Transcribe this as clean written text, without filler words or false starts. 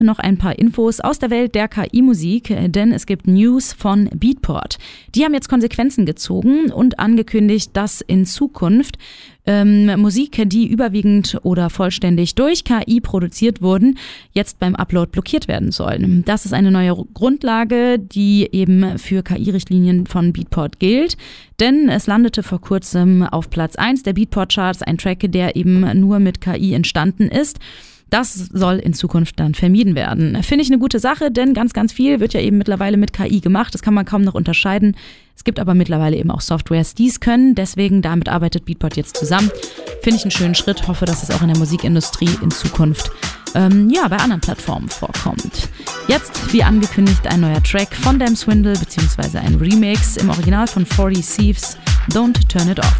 Noch ein paar Infos aus der Welt der KI-Musik, denn es gibt News von Beatport. Die haben jetzt Konsequenzen gezogen und angekündigt, dass in Zukunft Musik, die überwiegend oder vollständig durch KI produziert wurden, jetzt beim Upload blockiert werden sollen. Das ist eine neue Grundlage, die eben für KI-Richtlinien von Beatport gilt, denn es landete vor kurzem auf Platz 1 der Beatport-Charts ein Track, der eben nur mit KI entstanden ist. Das soll in Zukunft dann vermieden werden. Finde ich eine gute Sache, denn ganz, ganz viel wird ja eben mittlerweile mit KI gemacht. Das kann man kaum noch unterscheiden. Es gibt aber mittlerweile eben auch Softwares, die es können. Deswegen, damit arbeitet Beatport jetzt zusammen. Finde ich einen schönen Schritt. Hoffe, dass es auch in der Musikindustrie in Zukunft bei anderen Plattformen vorkommt. Jetzt, wie angekündigt, ein neuer Track von Damn Swindle, beziehungsweise ein Remix im Original von 40 Thieves, Don't Turn It Off.